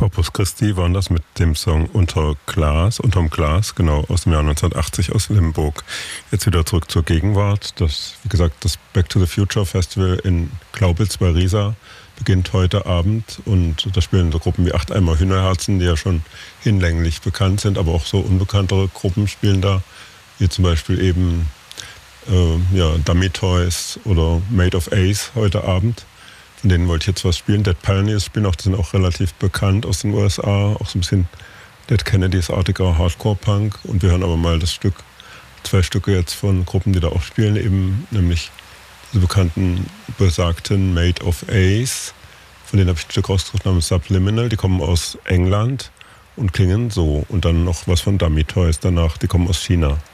Corpus Christi waren das mit dem Song Unterm Glas, genau, aus dem Jahr 1980 aus Limburg. Jetzt wieder zurück zur Gegenwart. Das, wie gesagt, das Back to the Future Festival in Glaubitz bei Riesa beginnt heute Abend und da spielen so Gruppen wie 8 Eimer Hühnerherzen, die ja schon hinlänglich bekannt sind, aber auch so unbekanntere Gruppen spielen da, wie zum Beispiel eben Dummy Toys oder Made of Ace heute Abend. Von denen wollte ich jetzt was spielen. Dead Pioneers spielen auch, die sind auch relativ bekannt aus den USA, auch so ein bisschen Dead Kennedys-artiger Hardcore-Punk. Und wir hören aber mal zwei Stücke jetzt von Gruppen, die da auch spielen, eben nämlich diese bekannten, besagten Made of Ace. Von denen habe ich ein Stück rausgesucht namens Subliminal, die kommen aus England und klingen so. Und dann noch was von Dummy Toys danach, die kommen aus China.